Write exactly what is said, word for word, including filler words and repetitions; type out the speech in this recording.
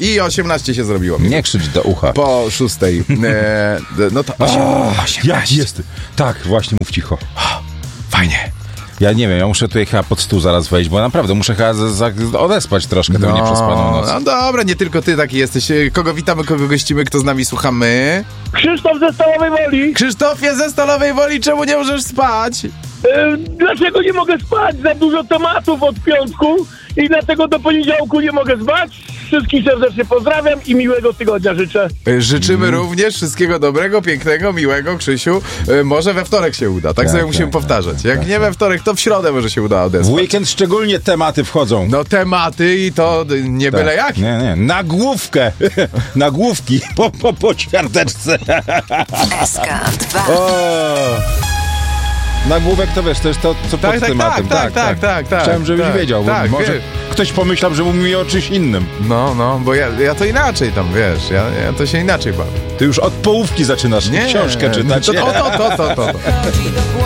I osiemnaście się zrobiło. Nie krzycz do ucha. Po szóstej. E, no to osiemnaście. Jak jest? Tak, właśnie mów cicho. Fajnie. Ja nie wiem, ja muszę tutaj chyba pod stół zaraz wejść, bo naprawdę muszę chyba z, z, odespać troszkę tę nieprzespaną noc. No dobra, nie tylko ty taki jesteś. Kogo witamy, kogo gościmy, kto z nami słuchamy? Krzysztof ze Stalowej Woli. Krzysztofie ze Stalowej Woli, czemu nie możesz spać? Yy, dlaczego nie mogę spać? Za dużo tematów od piątku i dlatego do poniedziałku nie mogę spać. Wszystkich serdecznie pozdrawiam i miłego tygodnia życzę. Życzymy Mm. również wszystkiego dobrego, pięknego, miłego, Krzysiu. Yy, może we wtorek się uda, tak, Tak, sobie tak, musimy tak, powtarzać. Jak tak, nie we wtorek, to w środę może się uda W odesłać. weekend szczególnie tematy wchodzą. No tematy i to nie Tak. byle jak. Nie, nie, nagłówkę. Nagłówki po, po, po ćwiarteczce. S K dwa. O! Nagłówek to wiesz, to jest to, co Tak, pod tak, tematem. tak, tak, tak, tak, Chciałem, żebyś tak, wiedział, bo tak, może wie- ktoś pomyślał, że mówi o czymś innym. No, no, bo ja, ja to inaczej tam, wiesz, ja, ja to się inaczej bawię. Ty już od połówki zaczynasz książkę czytać. To, to, to, to, to, to.